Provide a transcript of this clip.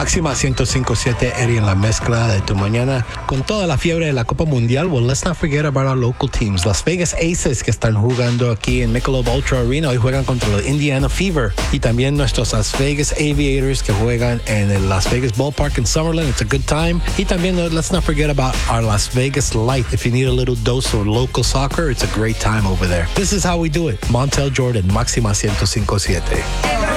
Máxima 105.7, Eddie en la mezcla de tu mañana. Con toda la fiebre de la Copa Mundial, well, let's not forget about our local teams. Las Vegas Aces, que están jugando aquí en Michelob Ultra Arena, hoy juegan contra los Indiana Fever. Y también nuestros Las Vegas Aviators, que juegan en el Las Vegas Ballpark in Summerlin. It's a good time. Y también let's not forget about our Las Vegas Light. If you need a little dose of local soccer, it's a great time over there. This is how we do it. Montel Jordan, Máxima 105.7.